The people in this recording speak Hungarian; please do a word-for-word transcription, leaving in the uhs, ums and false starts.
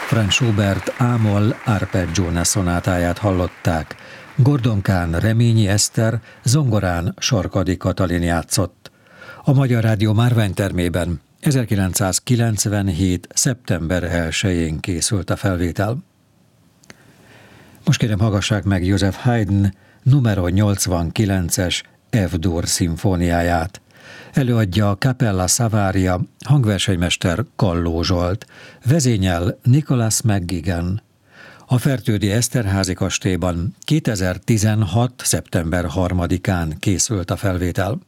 Franz Schubert A-moll arpeggione szonátáját hallották. Gordonkán Reményi Eszter, zongorán Sarkadi Katalin játszott. A Magyar Rádió márványtermében ezerkilencszázkilencvenhét. szeptember elsején készült a felvétel. Most kérem, hallgassák meg Joseph Haydn numero nyolcvankilences F-dur szimfóniáját. Előadja a Capella Savaria, hangversenymester Kalló Zsolt, vezényel Nicholas McGuigan. A Fertődi Eszterházy kastélyban kétezer-tizenhat. szeptember harmadikán készült a felvétel.